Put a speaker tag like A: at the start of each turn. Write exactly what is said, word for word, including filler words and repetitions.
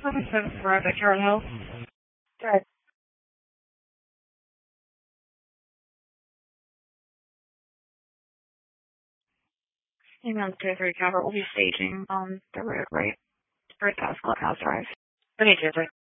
A: seven for the Carroll Hill. Good. Email two three Calvert will be staging on the road right for Tascala House Drive. Okay, Jeffrey.